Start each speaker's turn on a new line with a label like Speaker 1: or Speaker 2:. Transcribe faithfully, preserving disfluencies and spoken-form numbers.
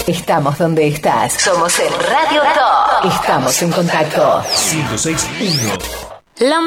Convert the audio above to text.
Speaker 1: Estamos donde estás. Somos el Radio Top. Estamos en contacto.
Speaker 2: ciento seis punto uno.
Speaker 3: La